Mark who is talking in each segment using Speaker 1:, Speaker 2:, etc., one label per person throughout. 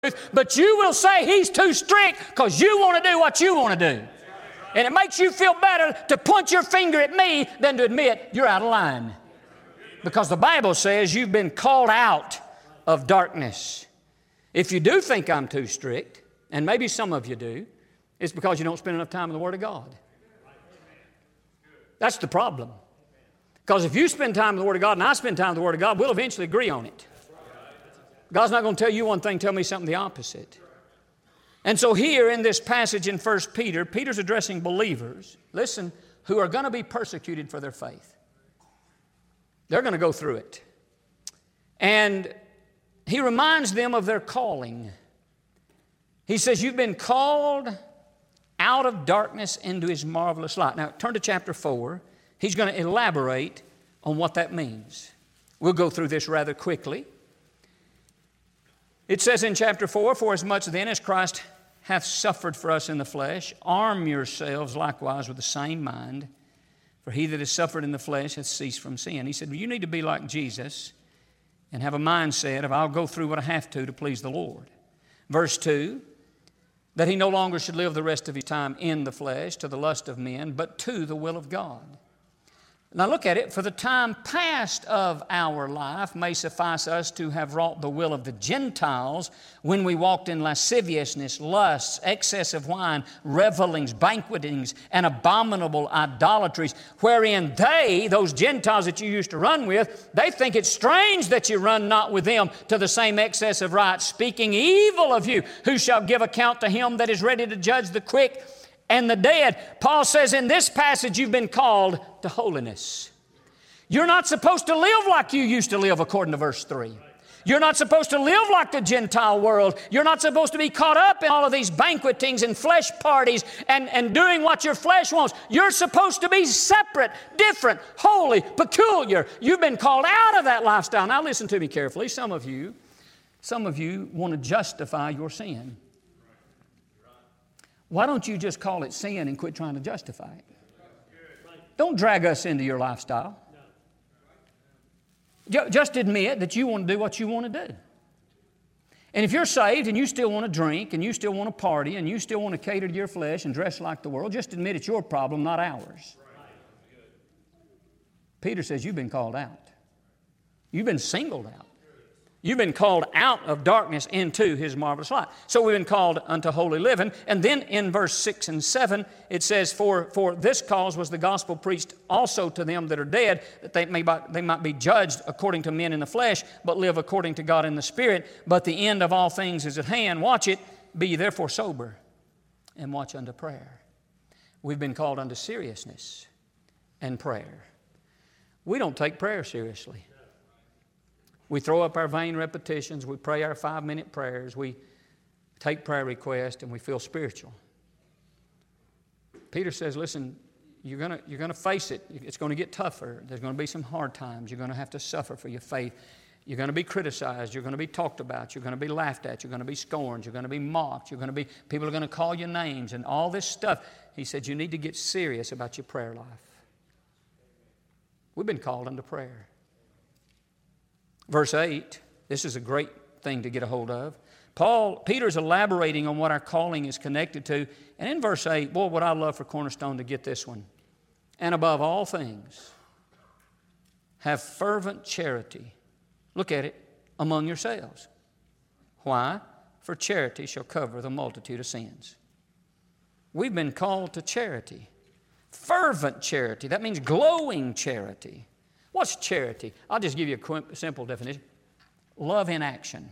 Speaker 1: but you will say He's too strict because you want to do what you want to do. And it makes you feel better to point your finger at me than to admit you're out of line. Because the Bible says you've been called out of darkness. If you do think I'm too strict, and maybe some of you do, it's because you don't spend enough time in the Word of God. That's the problem. Because if you spend time in the Word of God and I spend time in the Word of God, we'll eventually agree on it. God's not going to tell you one thing, tell me something the opposite. And so here in this passage in 1 Peter, Peter's addressing believers, listen, who are going to be persecuted for their faith. They're going to go through it. And he reminds them of their calling. He says, you've been called out of darkness into His marvelous light. Now, turn to chapter 4. He's going to elaborate on what that means. We'll go through this rather quickly. It says in chapter 4, for as much then as Christ hath suffered for us in the flesh, arm yourselves likewise with the same mind, for he that has suffered in the flesh hath ceased from sin. He said, well, you need to be like Jesus and have a mindset of I'll go through what I have to please the Lord. Verse 2, that he no longer should live the rest of his time in the flesh to the lust of men, but to the will of God. Now look at it. For the time past of our life may suffice us to have wrought the will of the Gentiles when we walked in lasciviousness, lusts, excess of wine, revelings, banquetings, and abominable idolatries, wherein they, those Gentiles that you used to run with, they think it strange that you run not with them to the same excess of right, speaking evil of you, who shall give account to Him that is ready to judge the quick and the dead. Paul says in this passage you've been called to holiness. You're not supposed to live like you used to live according to verse 3. You're not supposed to live like the Gentile world. You're not supposed to be caught up in all of these banquetings and flesh parties and doing what your flesh wants. You're supposed to be separate, different, holy, peculiar. You've been called out of that lifestyle. Now listen to me carefully. Some of you want to justify your sin. Why don't you just call it sin and quit trying to justify it? Don't drag us into your lifestyle. Just admit that you want to do what you want to do. And if you're saved and you still want to drink and you still want to party and you still want to cater to your flesh and dress like the world, just admit it's your problem, not ours. Peter says you've been called out. You've been singled out. You've been called out of darkness into His marvelous light. So we've been called unto holy living. And then in verse 6 and 7, it says, For this cause was the gospel preached also to them that are dead, that they might be judged according to men in the flesh, but live according to God in the Spirit. But the end of all things is at hand. Watch it. Be ye therefore sober, and watch unto prayer. We've been called unto seriousness and prayer. We don't take prayer seriously. We throw up our vain repetitions. We pray our 5-minute prayers. We take prayer requests and we feel spiritual. Peter says, listen, you're going to face it. It's going to get tougher. There's going to be some hard times. You're going to have to suffer for your faith. You're going to be criticized. You're going to be talked about. You're going to be laughed at. You're going to be scorned. You're going to be mocked. People are going to call you names and all this stuff. He said, you need to get serious about your prayer life. We've been called unto prayer. Verse 8, this is a great thing to get a hold of. Peter's elaborating on what our calling is connected to. And in verse 8, boy, would I love for Cornerstone to get this one. And above all things, have fervent charity. Look at it, among yourselves. Why? For charity shall cover the multitude of sins. We've been called to charity. Fervent charity. That means glowing charity. What's charity? I'll just give you a simple definition. Love in action.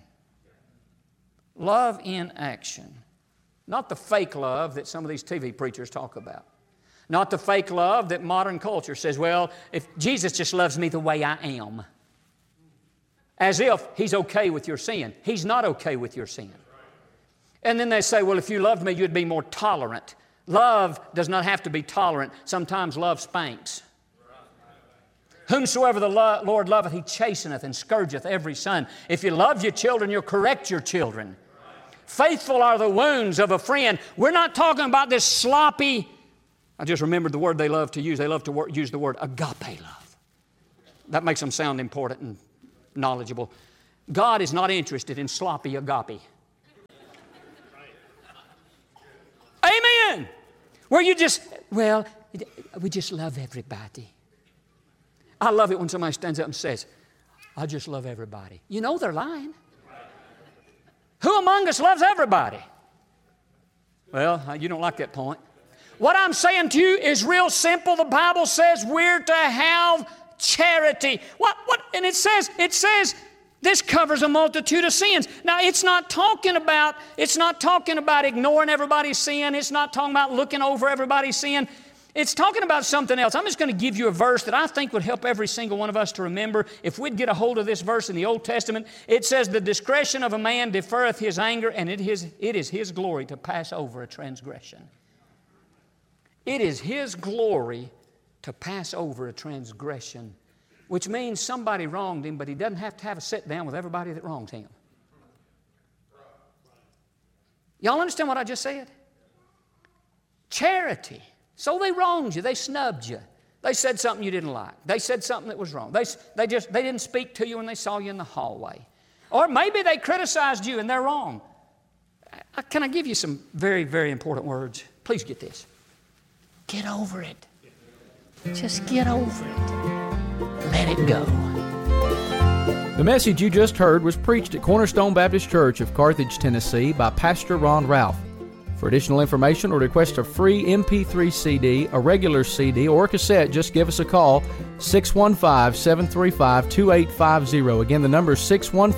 Speaker 1: Love in action. Not the fake love that some of these TV preachers talk about. Not the fake love that modern culture says, well, if Jesus just loves me the way I am. As if He's okay with your sin. He's not okay with your sin. And then they say, well, if you loved me, you'd be more tolerant. Love does not have to be tolerant. Sometimes love spanks. Whomsoever the Lord loveth, He chasteneth and scourgeth every son. If you love your children, you'll correct your children. Faithful are the wounds of a friend. We're not talking about this sloppy, I just remembered the word they love to use. They love to use the word agape love. That makes them sound important and knowledgeable. God is not interested in sloppy agape. Amen. Where you just, well, we just love everybody. I love it when somebody stands up and says, I just love everybody. You know they're lying. Who among us loves everybody? Well, you don't like that point. What I'm saying to you is real simple. The Bible says we're to have charity. What? And it says this covers a multitude of sins. Now, it's not talking about ignoring everybody's sin. It's not talking about looking over everybody's sin. It's talking about something else. I'm just going to give you a verse that I think would help every single one of us to remember. If we'd get a hold of this verse in the Old Testament, it says, the discretion of a man deferreth his anger, and it is his glory to pass over a transgression. It is his glory to pass over a transgression, which means somebody wronged him, but he doesn't have to have a sit down with everybody that wronged him. Y'all understand what I just said? Charity. So they wronged you. They snubbed you. They said something you didn't like. They said something that was wrong. They didn't speak to you when they saw you in the hallway. Or maybe they criticized you and they're wrong. Can I give you some very, very important words? Please get this. Get over it. Just get over it. Let it go.
Speaker 2: The message you just heard was preached at Cornerstone Baptist Church of Carthage, Tennessee by Pastor Ron Ralph. For additional information or request a free MP3 CD, a regular CD, or cassette, just give us a call, 615-735-2850. Again, the number is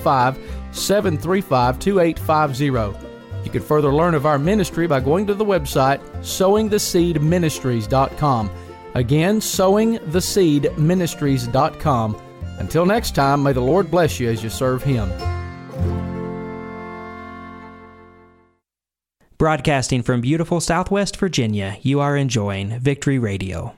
Speaker 2: 615-735-2850. You can further learn of our ministry by going to the website, sowingtheseedministries.com. Again, sowingtheseedministries.com. Until next time, may the Lord bless you as you serve Him.
Speaker 3: Broadcasting from beautiful Southwest Virginia, you are enjoying Victory Radio.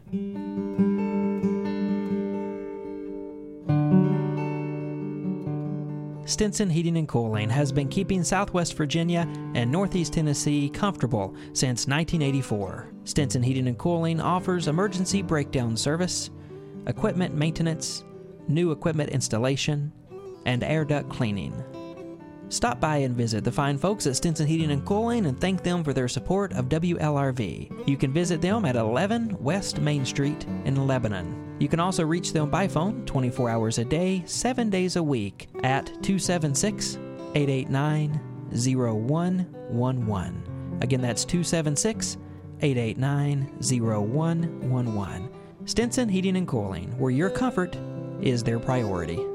Speaker 3: Stinson Heating and Cooling has been keeping Southwest Virginia and Northeast Tennessee comfortable since 1984. Stinson Heating and Cooling offers emergency breakdown service, equipment maintenance, new equipment installation, and air duct cleaning. Stop by and visit the fine folks at Stinson Heating and Cooling and thank them for their support of WLRV. You can visit them at 11 West Main Street in Lebanon. You can also reach them by phone 24 hours a day, 7 days a week at 276-889-0111. Again, that's 276-889-0111. Stinson Heating and Cooling, where your comfort is their priority.